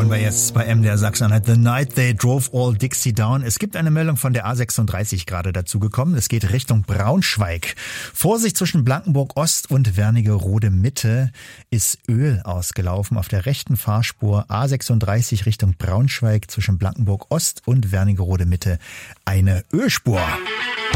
hören wir jetzt bei MDR Sachsen-Anhalt. The Night They Drove All Dixie Down. Es gibt eine Meldung von der A36 gerade dazu gekommen. Es geht Richtung Braunschweig. Vorsicht, zwischen Blankenburg Ost und Wernigerode Mitte ist Öl ausgelaufen. Auf der rechten Fahrspur A36 Richtung Braunschweig zwischen Blankenburg Ost und Wernigerode Mitte eine Ölspur.